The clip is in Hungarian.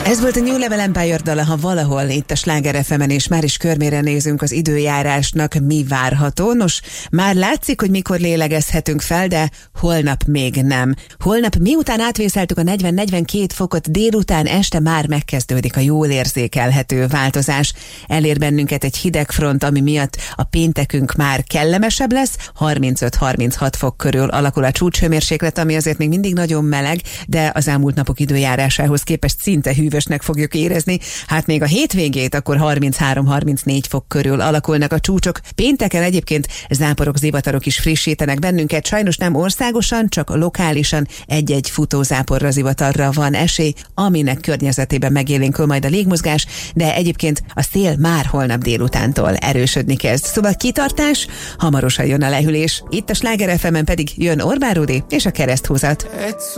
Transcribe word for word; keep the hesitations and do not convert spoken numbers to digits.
Ez volt a New Level Empire dala, ha valahol itt a Sláger ef emen, és már is körmére nézünk az időjárásnak, mi várható. Nos, már látszik, hogy mikor lélegezhetünk fel, de holnap még nem. Holnap miután átvészeltük a negyven-negyvenkét fokot, délután este már megkezdődik a jól érzékelhető változás. Elér bennünket egy hideg front, ami miatt a péntekünk már kellemesebb lesz, harmincöt-harminchat fok körül alakul a csúcshőmérséklet, ami azért még mindig nagyon meleg, de az elmúlt napok időjárásához képest szinte hűvösnek fogjuk érezni. Hát még a hétvégét akkor harminchárom-harmincnégy fok körül alakulnak a csúcsok. Pénteken egyébként záporok, zivatarok is frissítenek bennünket, sajnos nem országosan, csak lokálisan egy-egy futózáporra, zivatarra van esély, aminek környezetében megélénkül majd a légmozgás, de egyébként a szél már holnap délutántól erősödni kezd. Szóval kitartás, hamarosan jön a lehűlés. Itt a Sláger ef emen pedig jön Orbán Rudi és a Kereszthúzat.